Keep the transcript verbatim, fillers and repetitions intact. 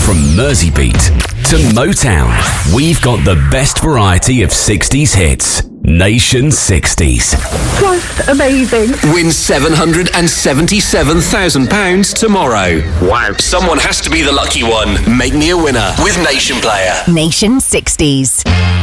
From Merseybeat to Motown, we've got the best variety of sixties hits. Nation sixties. Just amazing. Win seven hundred seventy-seven thousand pounds tomorrow. Wow. Someone has to be the lucky one. Make me a winner with Nation Player. Nation sixties.